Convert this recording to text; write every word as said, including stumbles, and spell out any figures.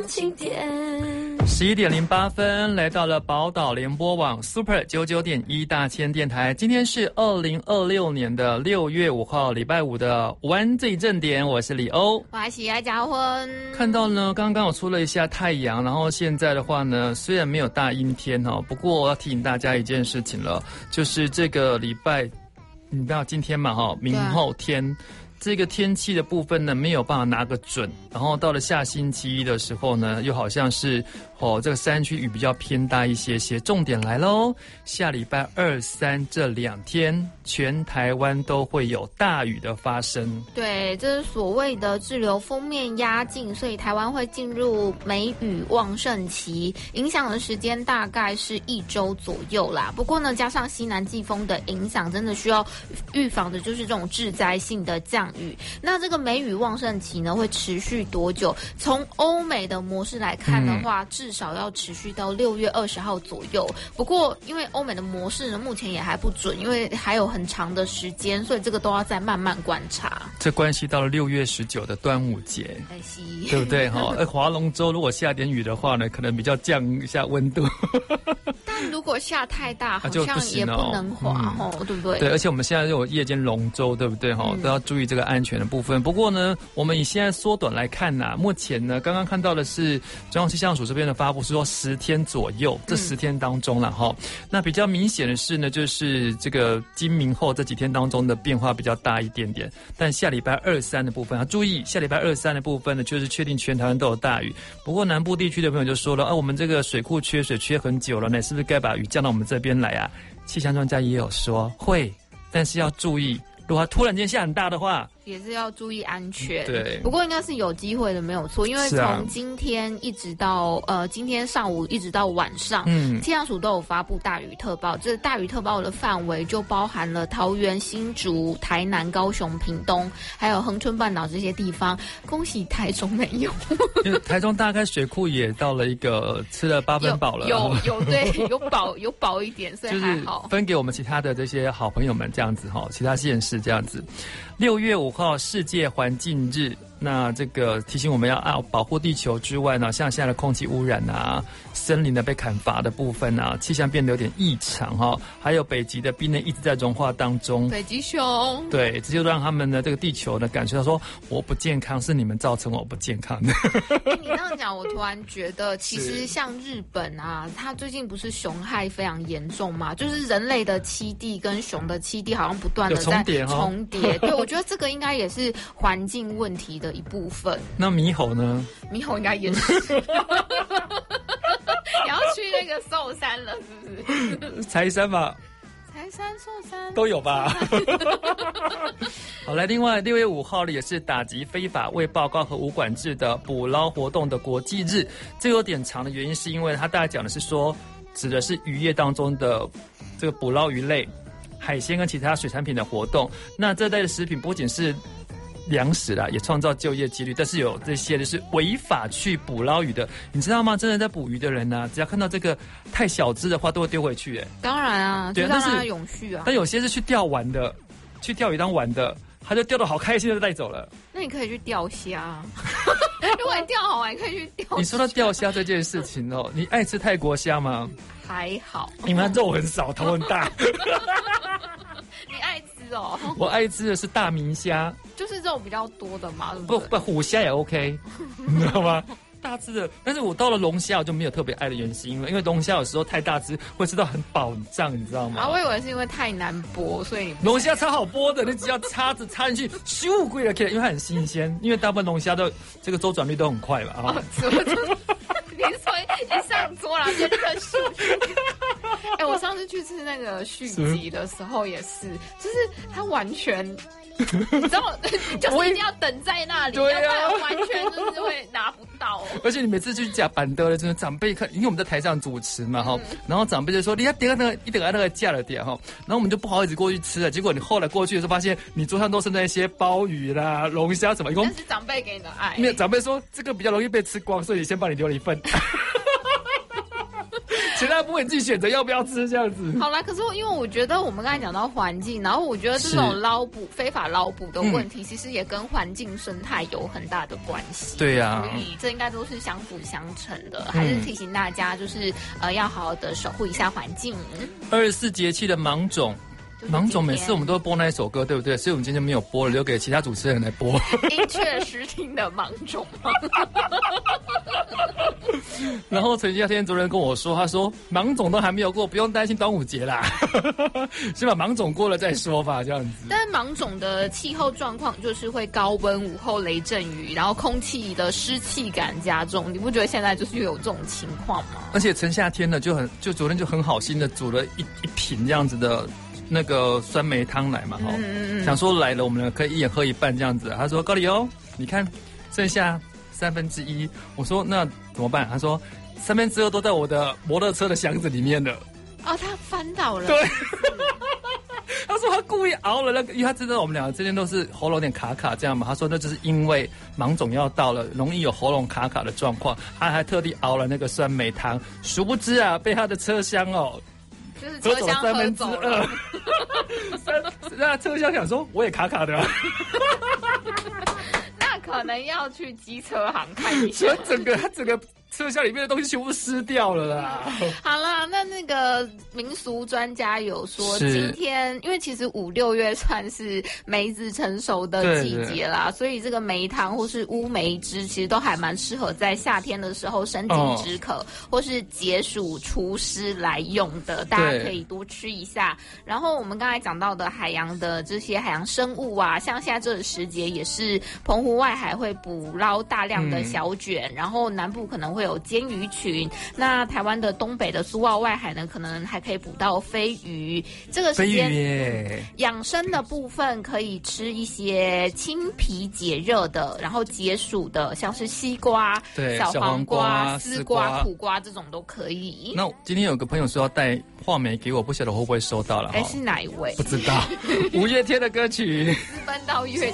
经典。 十一点零八分，来到了宝岛联播网 Super 九九点一大千电台。今天是二零二六年的六月五号，礼拜五的午安最正点，我是李欧， 我喜爱结婚。 看到呢，刚刚我出了一下太阳，然后现在的话呢，虽然没有大阴天哦，不过我要提醒大家一件事情了，就是这个礼拜，你知道今天嘛哈，明后天。这个天气的部分呢，没有办法拿个准，然后到了下星期一的时候呢，又好像是哦，这个山区雨比较偏大一些些。重点来喽，下礼拜二三这两天，全台湾都会有大雨的发生。 对，这是所谓的滞留锋面压境，所以台湾会进入梅雨旺盛期，影响的时间大概是一周左右啦。不过呢，加上西南季风的影响，真的需要预防的就是这种致灾性的降雨。那这个梅雨旺盛期呢，会持续多久？从欧美的模式来看的话，嗯、至少要持续到六月二十号左右。不过，因为欧美的模式呢，目前也还不准，因为还有很长的时间，所以这个都要再慢慢观察。 这关系到了六月十九的端午节，对不对？哈，呃，划龙舟如果下点雨的话呢，可能比较降一下温度。 但如果下太大，好像也不能划哦，嗯、对不对？ 对，而且我们现在有夜间龙舟，对不对？哈、嗯，都要注意这个安全的部分。不过呢，我们以现在缩短来看呐、啊，目前呢，刚刚看到的是中央气象署这边的发布是说十天左右，这十天当中了哈、嗯。那比较明显的是呢，就是这个今明后这几天当中的变化比较大一点点。但下礼拜二三的部分要注意，下礼拜二三的部分呢，就是确定全台湾都有大雨。不过南部地区的朋友就说了，啊，我们这个水库缺水缺很久了呢，是不是该把雨降到我们这边来啊？气象专家也有说会，但是要注意，如果它突然间下很大的话， 也是要注意安全。 对， 不过应该是有机会的，没有错。因为从今天一直到、啊、呃今天上午一直到晚上，嗯，气象署都有发布大雨特报。这大雨特报的范围就包含了桃园、新竹、台南、高雄、屏东，还有恒春半岛这些地方。恭喜台中没有， 因为台中大概水库也到了一个吃了八分饱了， 有有有对有饱有饱一点，所以还好。 就是分给我们其他的这些好朋友们这样子哈，其他县市这样子。六月五号世界环境日，那这个提醒我们要啊保护地球之外呢，像现在的空气污染啊、森林的被砍伐的部分啊，气象变得有点异常哈，还有北极的冰呢一直在融化当中。 北极熊， 对，这就让他们呢这个地球呢感觉到说我不健康，是你们造成我不健康的。 欸、你这样讲，我突然觉得，其实像日本啊，它最近不是熊害非常严重嘛，就是人类的栖地跟熊的栖地好像不断的在重叠。对，我觉得这个应该也是环境问题的一部分。 那猕猴呢？ 猕猴应该也是。你要去那个寿山了，是不是？ 柴山吧。 柴山、寿山都有吧。好来，另外六月五号也是打击非法未报告和无管制的捕捞活动的国际日。这有点长的原因是因为它大概讲的是说，指的是渔业当中的这个捕捞鱼类、海鲜跟其他水产品的活动。那这类的食品不仅是粮食啦，也创造就业几率，但是有这些就是违法去捕捞鱼的，你知道吗？真的在捕鱼的人呢、啊，只要看到这个太小只的话，都会丢回去。哎， 当然啊，就让它永续啊。 但有些是去钓玩的，去钓鱼当玩的，他就钓得好开心的带走了。 那你可以去钓虾，如果你钓好玩，你可以去钓虾。 你说到钓虾这件事情哦，你爱吃泰国虾吗？ 还好， 你们肉很少，头很大。 你爱吃哦？ 我爱吃的是大明虾， 就是肉比较多的嘛。 不不，虎虾也 OK， 你知道吗？大只的，但是我到了龙虾我就没有特别爱的原因，因为因为龙虾有时候太大只会吃到很饱很胀，你知道吗？ 啊，我以为是因为太难剥，所以龙虾超好剥的，你只要叉子插进去，咻贵了，可以，因为它很新鲜，因为大部分龙虾的这个周转率都很快嘛。啊、 哦，你说一上桌然后就立刻续。哎、欸，我上次去吃那个续集的时候也是，就是它完全。你知道，就是一定要等在那里， 对啊， 要不然完全就是会拿不到、哦。 而且你每次去夹板凳的，真的长辈看，因为我们在台上主持嘛哈、嗯，然后长辈就说你要点那个，一等下那个架了点哈，然后我们就不好意思过去吃了。结果你后来过去的时候，发现你桌上都是那些鲍鱼啦、龙虾什么， 那是长辈给你的爱。 没有，长辈说这个比较容易被吃光，所以先帮你留了一份。 其他部位你自己选择要不要吃这样子。 好啦，可是因为我觉得我们刚才讲到环境，然后我觉得这种捞捕非法捞捕的问题，嗯、其实也跟环境生态有很大的关系。 对呀、啊， 所以这应该都是相辅相成的。还是提醒大家，就是呃要好好的守护一下环境。 二十四节气的芒种。芒种每次我们都会播那一首歌，对不对？所以我们今天没有播了，留给其他主持人来播。 音确实听的芒种。 然后陈夏天主任跟我说，他说芒种都还没有过，不用担心端午节啦，先把芒种过了再说吧，这样子。 但芒种的气候状况就是会高温、午后雷阵雨，然后空气的湿气感加重，你不觉得现在就是有这种情况吗？ 而且陈夏天呢，就很就昨天就很好心的煮了一一瓶这样子的。那个酸梅汤来嘛，哈、嗯，想说来了，我们可以一人喝一半这样子。他说高丽哦，你看剩下三分之一。我说那怎么办？他说三分之二都在我的摩托车的箱子里面了。 哦，他翻倒了。 对，他说他故意熬了那个，因为他知道我们两个之间都是喉咙有点卡卡这样嘛。他说那就是因为芒种要到了，容易有喉咙卡卡的状况，他还特地熬了那个酸梅汤。殊不知啊，被他的车厢哦。 就是车厢喝三分之二，那车厢想说我也卡卡的、啊， 那可能要去机车行看一下。 所以整个他整个车厢里面的东西全部湿掉了啦。 好啦，那那个民俗专家有说，今天因为其实五六月算是梅子成熟的季节啦，所以这个梅汤或是乌梅汁其实都还蛮适合在夏天的时候生津止渴、哦、或是解暑除湿来用的，大家可以多吃一下。然后我们刚才讲到的海洋的这些海洋生物啊，像现在这个时节也是澎湖外海会捕捞大量的小卷、嗯、然后南部可能会有煎鱼群，那台湾的东北的苏澳外海呢，可能还可以捕到飞鱼。这个时间养生的部分可以吃一些清脾解热的，然后解暑的，像是西瓜、小黄瓜、丝瓜、苦瓜这种都可以。 那今天有个朋友说要带话梅给我，不晓得会不会收到了。 哎，是哪一位？ 不知道。五月天的歌曲。 私奔到月